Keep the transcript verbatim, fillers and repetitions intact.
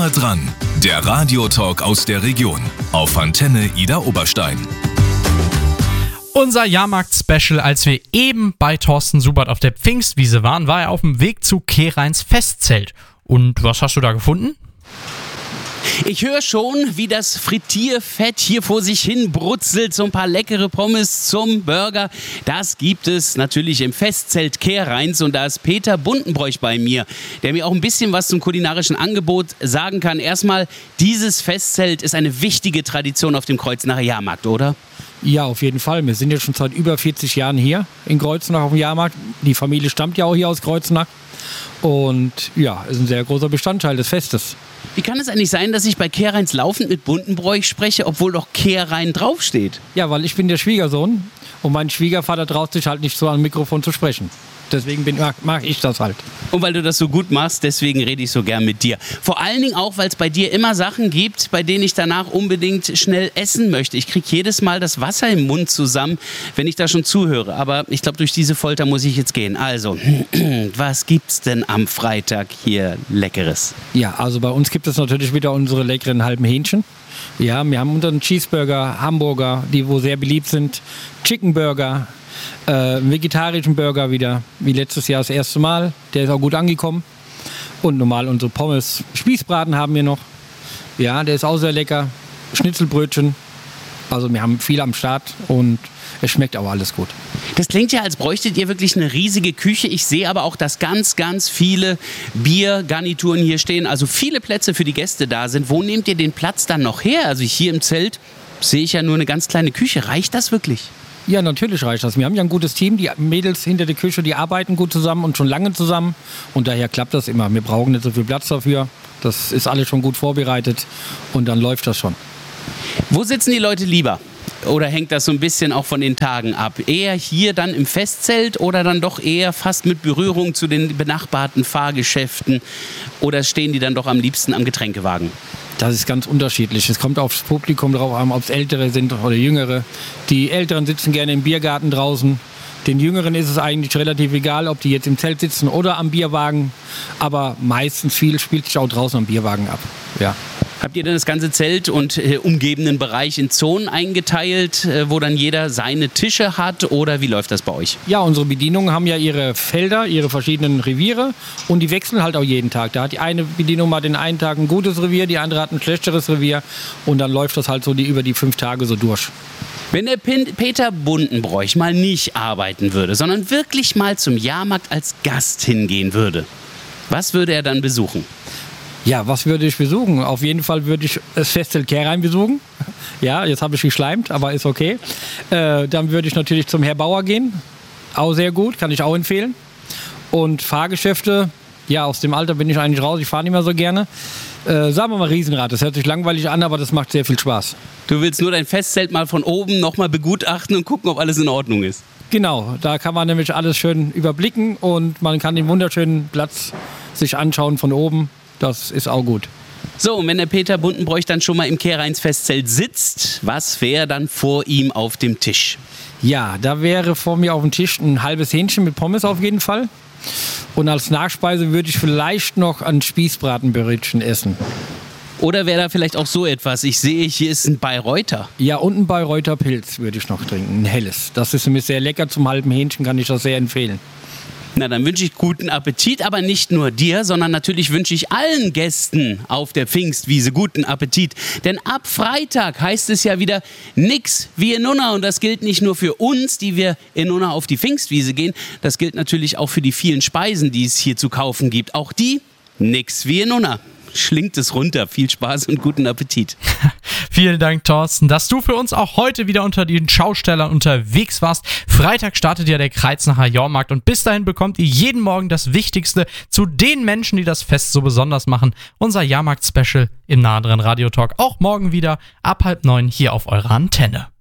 Nahe dran, der Radiotalk aus der Region auf Antenne Ida Oberstein. Unser Jahrmarkt-Special, als wir eben bei Thorsten Subert auf der Pfingstwiese waren, war er auf dem Weg zu Kehrains Festzelt. Und was hast du da gefunden? Ich höre schon, wie das Frittierfett hier vor sich hin brutzelt. So ein paar leckere Pommes zum Burger. Das gibt es natürlich im Festzelt Kehrains. Und da ist Peter Buntenbroich bei mir, der mir auch ein bisschen was zum kulinarischen Angebot sagen kann. Erstmal, dieses Festzelt ist eine wichtige Tradition auf dem Kreuznacher Jahrmarkt, oder? Ja, auf jeden Fall. Wir sind jetzt schon seit über vierzig Jahren hier in Kreuznach auf dem Jahrmarkt. Die Familie stammt ja auch hier aus Kreuznach. Und ja, ist ein sehr großer Bestandteil des Festes. Wie kann es eigentlich sein, dass ich bei Kehrains laufend mit Buntenbroich spreche, obwohl doch Kehrain draufsteht? Ja, weil ich bin der Schwiegersohn und mein Schwiegervater traut sich halt nicht so am Mikrofon zu sprechen. Deswegen bin, mag, mag ich das halt. Und weil du das so gut machst, deswegen rede ich so gern mit dir. Vor allen Dingen auch, weil es bei dir immer Sachen gibt, bei denen ich danach unbedingt schnell essen möchte. Ich kriege jedes Mal das Wasser im Mund zusammen, wenn ich da schon zuhöre. Aber ich glaube, durch diese Folter muss ich jetzt gehen. Also, was gibt's denn am Freitag hier Leckeres? Ja, also bei uns gibt es natürlich wieder unsere leckeren halben Hähnchen. Ja, wir haben unseren Cheeseburger, Hamburger, die wo sehr beliebt sind, Chickenburger, äh, vegetarischen Burger wieder, wie letztes Jahr das erste Mal. Der ist auch gut angekommen. Und normal unsere Pommes. Spießbraten haben wir noch. Ja, der ist auch sehr lecker. Schnitzelbrötchen. Also wir haben viel am Start und es schmeckt auch alles gut. Das klingt ja, als bräuchtet ihr wirklich eine riesige Küche. Ich sehe aber auch, dass ganz, ganz viele Biergarnituren hier stehen. Also viele Plätze für die Gäste da sind. Wo nehmt ihr den Platz dann noch her? Also hier im Zelt sehe ich ja nur eine ganz kleine Küche. Reicht das wirklich? Ja, natürlich reicht das. Wir haben ja ein gutes Team. Die Mädels hinter der Küche, die arbeiten gut zusammen und schon lange zusammen. Und daher klappt das immer. Wir brauchen nicht so viel Platz dafür. Das ist alles schon gut vorbereitet und dann läuft das schon. Wo sitzen die Leute lieber? Oder hängt das so ein bisschen auch von den Tagen ab? Eher hier dann im Festzelt oder dann doch eher fast mit Berührung zu den benachbarten Fahrgeschäften? Oder stehen die dann doch am liebsten am Getränkewagen? Das ist ganz unterschiedlich. Es kommt aufs Publikum drauf an, ob es Ältere sind oder Jüngere. Die Älteren sitzen gerne im Biergarten draußen. Den Jüngeren ist es eigentlich relativ egal, ob die jetzt im Zelt sitzen oder am Bierwagen. Aber meistens viel spielt sich auch draußen am Bierwagen ab. Ja. Habt ihr denn das ganze Zelt und äh, umgebenden Bereich in Zonen eingeteilt, äh, wo dann jeder seine Tische hat? Oder wie läuft das bei euch? Ja, unsere Bedienungen haben ja ihre Felder, ihre verschiedenen Reviere und die wechseln halt auch jeden Tag. Da hat die eine Bedienung mal den einen Tag ein gutes Revier, die andere hat ein schlechteres Revier und dann läuft das halt so die, über die fünf Tage so durch. Wenn der Pin- Peter Buntenbroich mal nicht arbeiten würde, sondern wirklich mal zum Jahrmarkt als Gast hingehen würde, was würde er dann besuchen? Ja, was würde ich besuchen? Auf jeden Fall würde ich das Festzelt Kehrain besuchen. Ja, jetzt habe ich geschleimt, aber ist okay. Äh, dann würde ich natürlich zum Herr Bauer gehen. Auch sehr gut, kann ich auch empfehlen. Und Fahrgeschäfte, ja, aus dem Alter bin ich eigentlich raus. Ich fahre nicht mehr so gerne. Äh, sagen wir mal Riesenrad. Das hört sich langweilig an, aber das macht sehr viel Spaß. Du willst nur dein Festzelt mal von oben nochmal begutachten und gucken, ob alles in Ordnung ist. Genau, da kann man nämlich alles schön überblicken und man kann den wunderschönen Platz sich anschauen von oben. Das ist auch gut. So, und wenn der Peter Buntenbroich dann schon mal im Kehrains Festzelt sitzt, was wäre dann vor ihm auf dem Tisch? Ja, da wäre vor mir auf dem Tisch ein halbes Hähnchen mit Pommes auf jeden Fall. Und als Nachspeise würde ich vielleicht noch ein Spießbratenbrötchen essen. Oder wäre da vielleicht auch so etwas? Ich sehe, hier ist ein Bayreuther. Ja, und ein Bayreuther Pilz würde ich noch trinken, ein helles. Das ist nämlich sehr lecker, zum halben Hähnchen kann ich das sehr empfehlen. Na, dann wünsche ich guten Appetit, aber nicht nur dir, sondern natürlich wünsche ich allen Gästen auf der Pfingstwiese guten Appetit. Denn ab Freitag heißt es ja wieder nix wie in Unna. Und das gilt nicht nur für uns, die wir in Unna auf die Pfingstwiese gehen. Das gilt natürlich auch für die vielen Speisen, die es hier zu kaufen gibt. Auch die nix wie in Unna. Schlingt es runter. Viel Spaß und guten Appetit. Vielen Dank, Thorsten, dass du für uns auch heute wieder unter den Schaustellern unterwegs warst. Freitag startet ja der Kreuznacher Jahrmarkt und bis dahin bekommt ihr jeden Morgen das Wichtigste zu den Menschen, die das Fest so besonders machen. Unser Jahrmarkt-Special im Nahe dran Radiotalk. Auch morgen wieder ab halb neun hier auf eurer Antenne.